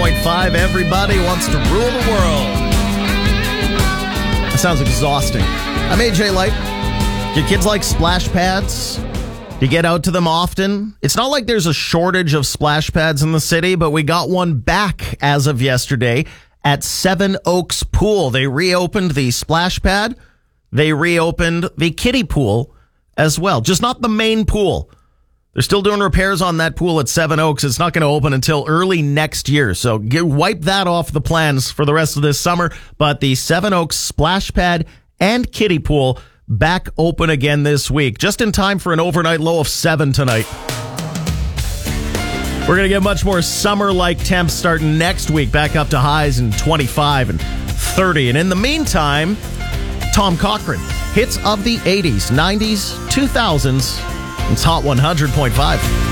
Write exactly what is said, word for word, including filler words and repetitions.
point five. Everybody wants to rule the world. That sounds exhausting. I'm A J Light. Do kids like splash pads? Do you get out to them often? It's not like there's a shortage of splash pads in the city, but we got one back as of yesterday at Seven Oaks Pool. They reopened the splash pad. They reopened the kiddie pool as well. Just not the main pool. They're still doing repairs on that pool at Seven Oaks. It's not going to open until early next year. So get, wipe that off the plans for the rest of this summer. But the Seven Oaks splash pad and kiddie pool back open again this week, just in time for an overnight low of seven tonight. We're going to get much more summer-like temps starting next week, back up to highs in twenty-five and thirty. And in the meantime, Tom Cochrane, hits of the eighties, nineties, two thousands. It's Hot one hundred point five.